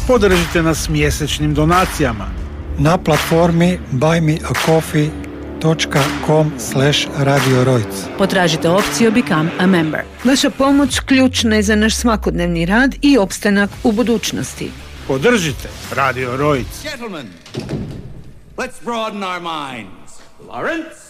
Podržite nas mjesečnim donacijama na platformi buymeacoffee.com/Radio Rojc. Potražite opciju Become a Member. Vaša pomoć ključna je za naš svakodnevni rad i opstanak u budućnosti. Podržite Radio Rojc. Gentlemen, let's broaden our minds. Lawrence?